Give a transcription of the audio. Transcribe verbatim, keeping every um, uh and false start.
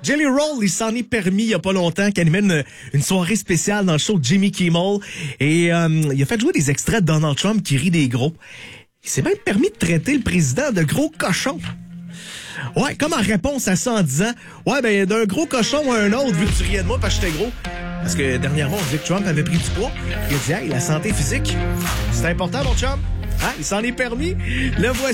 Jelly Roll, il s'en est permis il y a pas longtemps, qu'il animait une, une soirée spéciale dans le show de Jimmy Kimmel. Et euh, il a fait jouer des extraits de Donald Trump qui rit des gros. Il s'est même permis de traiter le président de gros cochon. Ouais, comme en réponse à ça en disant « Ouais, ben d'un gros cochon à un autre, vu que tu riais de moi parce que j'étais gros. » Parce que dernièrement, on disait que Trump avait pris du poids. Il a dit « Hey, la santé physique, c'est important, mon chum. » Hein, il s'en est permis. Le voici.